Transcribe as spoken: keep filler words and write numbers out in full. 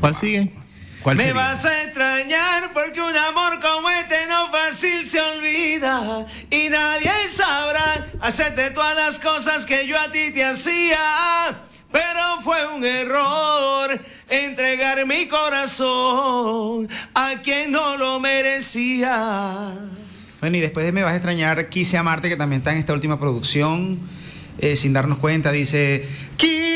¿Cuál sigue? ¿Cuál Me sería? vas a extrañar porque un amor como este no fácil se olvida y nadie sabrá hacerte todas las cosas que yo a ti te hacía, pero fue un error entregar mi corazón a quien no lo merecía. Bueno, y después de Me vas a extrañar, Quise amarte, que también está en esta última producción, eh, sin darnos cuenta, dice...